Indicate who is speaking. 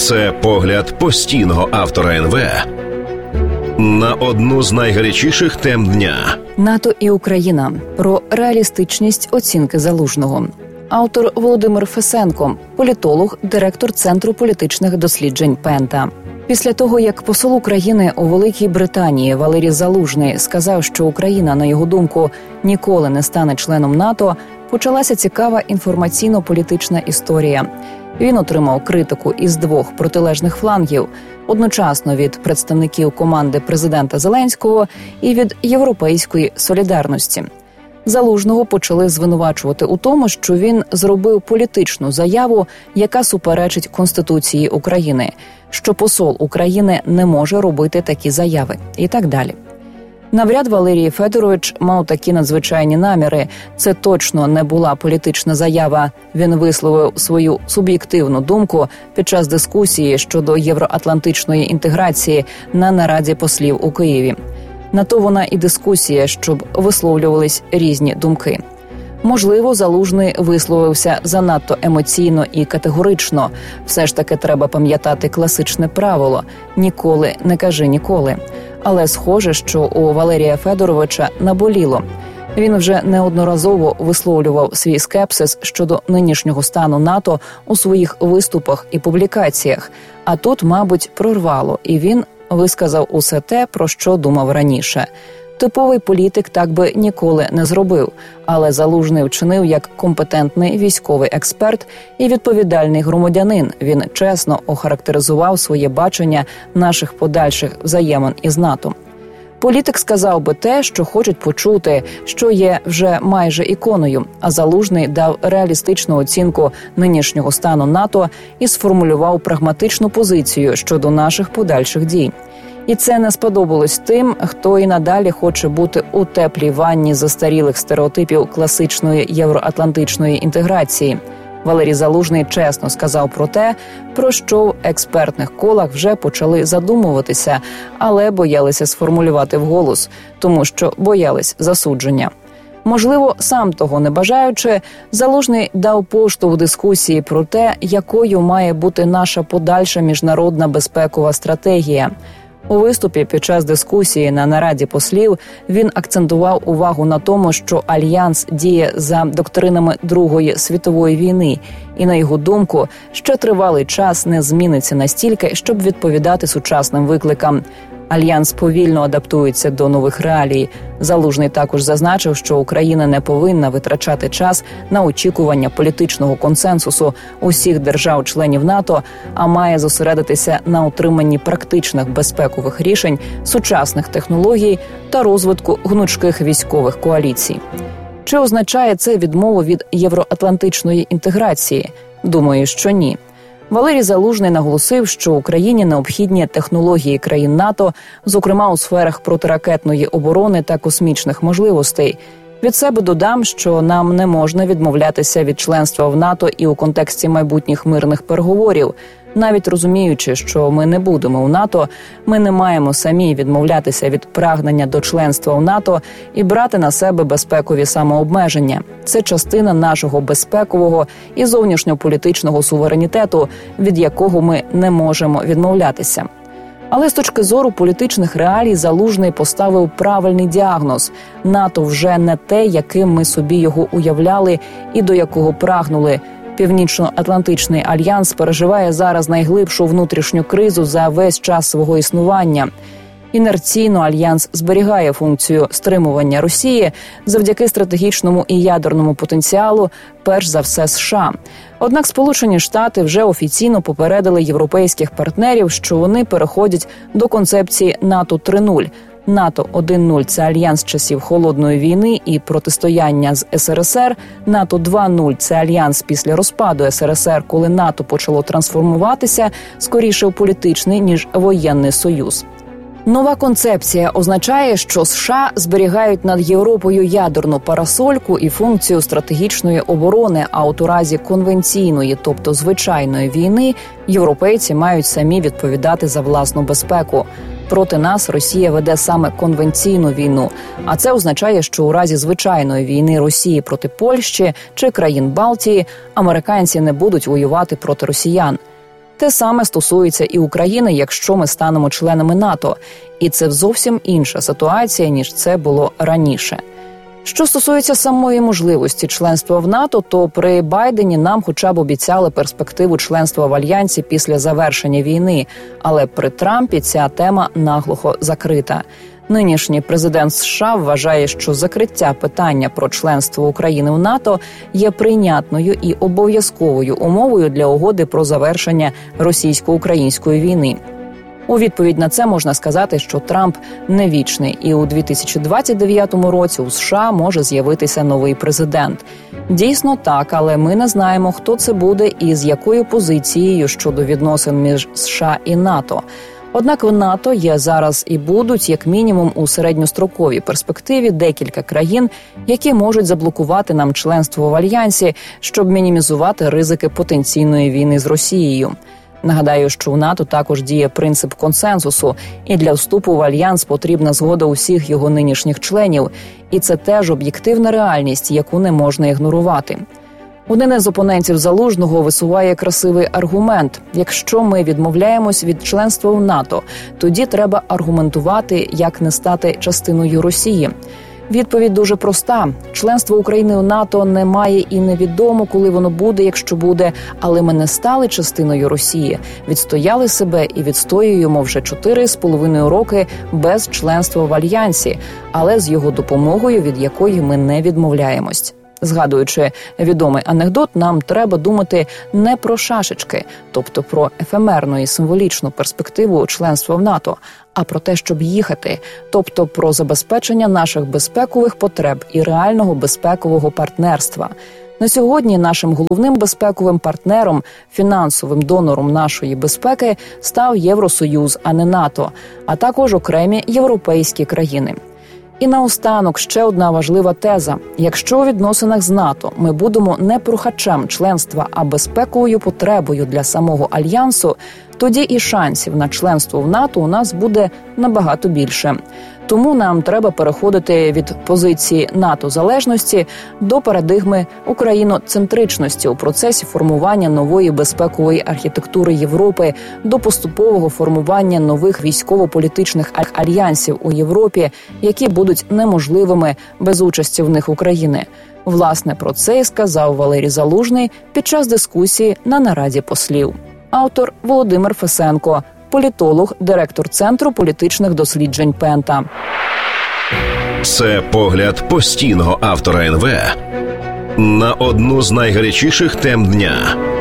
Speaker 1: Це погляд постійного автора НВ на одну з найгарячіших тем дня.
Speaker 2: НАТО і Україна. Про реалістичність оцінки Залужного. Автор Володимир Фесенко, політолог, директор Центру політичних досліджень Пента. Після того, як посол України у Великій Британії Валерій Залужний сказав, що Україна, на його думку, ніколи не стане членом НАТО, почалася цікава інформаційно-політична історія. Він отримав критику із двох протилежних флангів – одночасно від представників команди президента Зеленського і від «Європейської солідарності». Залужного почали звинувачувати у тому, що він зробив політичну заяву, яка суперечить Конституції України, що посол України не може робити такі заяви і так далі. Навряд Валерій Федорович мав такі надзвичайні наміри. Це точно не була політична заява. Він висловив свою суб'єктивну думку під час дискусії щодо євроатлантичної інтеграції на нараді послів у Києві. На то вона і дискусія, щоб висловлювались різні думки. Можливо, Залужний висловився занадто емоційно і категорично. Все ж таки треба пам'ятати класичне правило – ніколи не кажи ніколи. Але схоже, що у Валерія Федоровича наболіло. Він вже неодноразово висловлював свій скепсис щодо нинішнього стану НАТО у своїх виступах і публікаціях. А тут, мабуть, прорвало, і він висказав усе те, про що думав раніше. Типовий політик так би ніколи не зробив, але Залужний вчинив як компетентний військовий експерт і відповідальний громадянин. Він чесно охарактеризував своє бачення наших подальших взаємин із НАТО. Політик сказав би те, що хочуть почути, що є вже майже іконою, а Залужний дав реалістичну оцінку нинішнього стану НАТО і сформулював прагматичну позицію щодо наших подальших дій. І це не сподобалось тим, хто і надалі хоче бути у теплій ванні застарілих стереотипів класичної євроатлантичної інтеграції. Валерій Залужний чесно сказав про те, про що в експертних колах вже почали задумуватися, але боялися сформулювати вголос, тому що боялись засудження. Можливо, сам того не бажаючи, Залужний дав поштовх дискусії про те, якою має бути наша подальша міжнародна безпекова стратегія. У виступі під час дискусії на нараді послів він акцентував увагу на тому, що Альянс діє за доктринами Другої світової війни і, на його думку, ще тривалий час не зміниться настільки, щоб відповідати сучасним викликам. Альянс повільно адаптується до нових реалій. Залужний також зазначив, що Україна не повинна витрачати час на очікування політичного консенсусу усіх держав-членів НАТО, а має зосередитися на утриманні практичних безпекових рішень, сучасних технологій та розвитку гнучких військових коаліцій. Чи означає це відмову від євроатлантичної інтеграції? Думаю, що ні. Валерій Залужний наголосив, що Україні необхідні технології країн НАТО, зокрема у сферах протиракетної оборони та космічних можливостей. Від себе додам, що нам не можна відмовлятися від членства в НАТО і у контексті майбутніх мирних переговорів. Навіть розуміючи, що ми не будемо у НАТО, ми не маємо самі відмовлятися від прагнення до членства в НАТО і брати на себе безпекові самообмеження. Це частина нашого безпекового і зовнішньополітичного суверенітету, від якого ми не можемо відмовлятися. Але з точки зору політичних реалій Залужний поставив правильний діагноз. НАТО вже не те, яким ми собі його уявляли і до якого прагнули. Північно-Атлантичний альянс переживає зараз найглибшу внутрішню кризу за весь час свого існування. Інерційно альянс зберігає функцію стримування Росії завдяки стратегічному і ядерному потенціалу, перш за все США. Однак Сполучені Штати вже офіційно попередили європейських партнерів, що вони переходять до концепції НАТО 3.0. НАТО 1.0 – це альянс часів Холодної війни і протистояння з СРСР. НАТО 2.0 – це альянс після розпаду СРСР, коли НАТО почало трансформуватися скоріше в політичний, ніж воєнний союз. Нова концепція означає, що США зберігають над Європою ядерну парасольку і функцію стратегічної оборони, а от у разі конвенційної, тобто звичайної війни, європейці мають самі відповідати за власну безпеку. Проти нас Росія веде саме конвенційну війну, а це означає, що у разі звичайної війни Росії проти Польщі чи країн Балтії американці не будуть воювати проти росіян. Те саме стосується і України, якщо ми станемо членами НАТО. І це зовсім інша ситуація, ніж це було раніше. Що стосується самої можливості членства в НАТО, то при Байдені нам хоча б обіцяли перспективу членства в Альянсі після завершення війни, але при Трампі ця тема наглухо закрита. Нинішній президент США вважає, що закриття питання про членство України в НАТО є прийнятною і обов'язковою умовою для угоди про завершення російсько-української війни. У відповідь на це можна сказати, що Трамп не вічний, і у 2029 році у США може з'явитися новий президент. Дійсно так, але ми не знаємо, хто це буде і з якою позицією щодо відносин між США і НАТО. Однак в НАТО є зараз і будуть, як мінімум, у середньостроковій перспективі декілька країн, які можуть заблокувати нам членство в Альянсі, щоб мінімізувати ризики потенційної війни з Росією. Нагадаю, що у НАТО також діє принцип консенсусу, і для вступу в Альянс потрібна згода усіх його нинішніх членів. І це теж об'єктивна реальність, яку не можна ігнорувати. Один із опонентів Залужного висуває красивий аргумент. Якщо ми відмовляємось від членства в НАТО, тоді треба аргументувати, як не стати частиною Росії. Відповідь дуже проста. Членство України у НАТО немає і невідомо, коли воно буде, якщо буде, але ми не стали частиною Росії, відстояли себе і відстоюємо вже 4,5 роки без членства в Альянсі, але з його допомогою, від якої ми не відмовляємось. Згадуючи відомий анекдот, нам треба думати не про шашечки, тобто про ефемерну і символічну перспективу членства в НАТО, а про те, щоб їхати, тобто про забезпечення наших безпекових потреб і реального безпекового партнерства. На сьогодні нашим головним безпековим партнером, фінансовим донором нашої безпеки став Євросоюз, а не НАТО, а також окремі європейські країни. І наостанок ще одна важлива теза. Якщо у відносинах з НАТО ми будемо не прохачем членства, а безпековою потребою для самого Альянсу, тоді і шансів на членство в НАТО у нас буде набагато більше. Тому нам треба переходити від позиції НАТО-залежності до парадигми україноцентричності у процесі формування нової безпекової архітектури Європи, до поступового формування нових військово-політичних альянсів у Європі, які будуть неможливими без участі в них України. Власне, про це і сказав Валерій Залужний під час дискусії на нараді послів. Автор Володимир Фесенко, політолог, директор Центру політичних досліджень Пента.
Speaker 1: Це погляд постійного автора НВ на одну з найгарячіших тем дня.